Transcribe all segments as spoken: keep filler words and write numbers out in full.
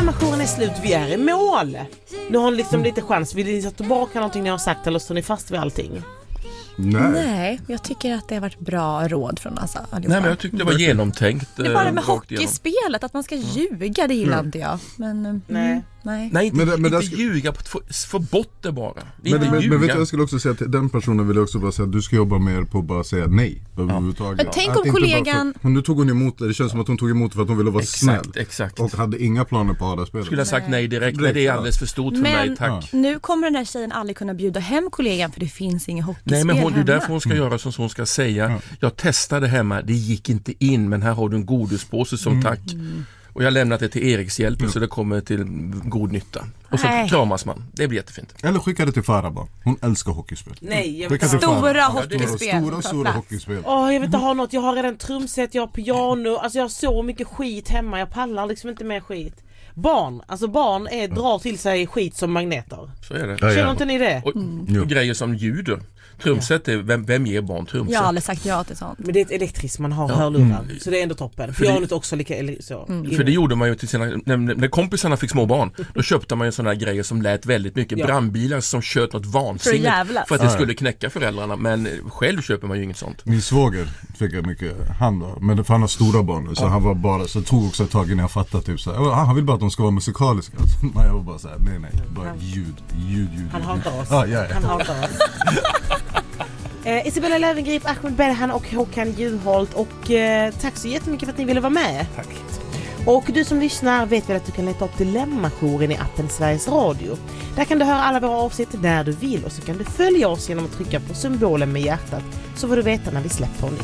Dilemma-jouren är slut, vi är i mål. Nu har ni liksom lite chans. Vill ni ta tillbaka någonting ni har sagt eller står ni fast vid allting? Nej. Nej, jag tycker att det har varit bra råd från oss allihopa. Nej, men jag tyckte det var genomtänkt. Det är bara med eh, rakt igenom. hockeyspelet, att man ska ljuga, det gillar inte jag. Men, mm, Nej. nej. Nej, inte, Men det- men inte det ska- ljuga, få, få bort det bara. Men, Inte men, ljuga. men vet du, jag skulle också säga till den personen vill jag också bara säga att du ska jobba mer på att bara säga nej överhuvudtaget. Men tänk Att om inte bara kollegan- för, nu tog hon emot det, det känns som att hon tog emot det för att hon ville vara Exakt, snäll. exakt. Och hade inga planer på att ha det spelet. Skulle ha sagt nej direkt, Direkt, men det är ja. alldeles för stort för Men mig, tack. nu kommer den här tjejen aldrig kunna bjuda hem kollegan för det finns ingen hockeyspel Nej, men hon, det är hemma. därför hon ska göra som hon ska säga. Jag testade hemma, det gick inte in, men här har du en godispåse som tack. Och jag har lämnat det till Erikshjälpen så det kommer till god nytta. Och så Nej. kramas man. Det blir jättefint. Eller skicka det till Farah bara. Hon älskar hockeyspel. Nej, jag Skicka vill till inte ha... Stora Farah. hockeyspel. Stora, stora hockeyspel. Åh, jag vill inte ha något. Jag har redan trumset, jag har piano. Alltså jag har så mycket skit hemma. Jag pallar liksom inte mer skit. Barn, alltså barn är, drar till sig skit som magneter. Så är det. Ja, Känner inte ni det? Och, och grejer som ljuder. Trumset är, vem, vem ger barn trumset? Jag har aldrig sagt ja till sånt. Men det är ett elektriskt man har hörlurar. Så det är ändå toppen. För det- Pianot också lika eller, så. För det gjorde man ju till sina, när, när kompisarna fick små barn, då köpte man ju sådana här grejer som lät väldigt mycket. Ja. Brandbilar som kört något vansinnigt För jävlar. för att det Ja. skulle knäcka föräldrarna, men själv köper man ju inget sånt. Min svåger fick jag mycket hand av. Men för han har stora barn nu, så han var bara så tog också ett tag innan jag fattade typ så här, han vill bara att de ska vara musikaliska. Nej, jag var bara så här, nej nej, bara ljud, ljud, ljud. Han hatar oss. Ja, ja, ja. Han hatar oss. Eh, Isabella Löwengrip, Ahmed Berhan och Håkan Juholt. Och eh, tack så jättemycket för att ni ville vara med. Tack. Och du som lyssnar vet väl att du kan leta upp Dilemma-jouren i appen Sveriges Radio. Där kan du höra alla våra avsnitt när du vill. Och så kan du följa oss genom att trycka på symbolen med hjärtat. Så får du veta när vi släpper nytt.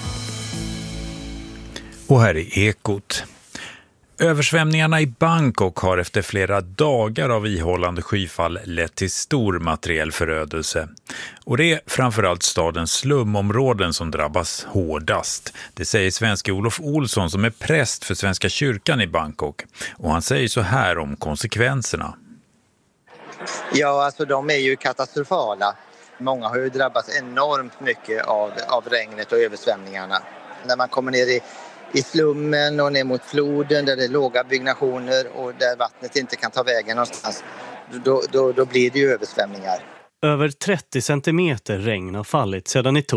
Och här är Ekot. Översvämningarna i Bangkok har efter flera dagar av ihållande skyfall lett till stor materiell förödelse. Och det är framförallt stadens slumområden som drabbas hårdast. Det säger svenske Olof Olsson som är präst för Svenska kyrkan i Bangkok. Och han säger så här om konsekvenserna. Ja, alltså de är ju katastrofala. Många har ju drabbats enormt mycket av, av regnet och översvämningarna. När man kommer ner i i slummen och ner mot floden där det är låga byggnationer och där vattnet inte kan ta vägen någonstans, då, då, då blir det ju översvämningar. Över trettio centimeter regn har fallit sedan i